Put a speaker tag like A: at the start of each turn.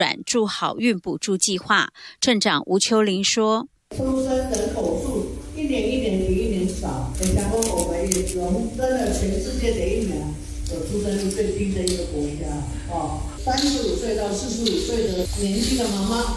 A: 软助好运补助计划。镇长吴秋玲说，
B: 出生人口数一年比一年少，想说我们也荣登了全世界的一年有出生率最低的一个国家。35岁到45岁的年轻的妈妈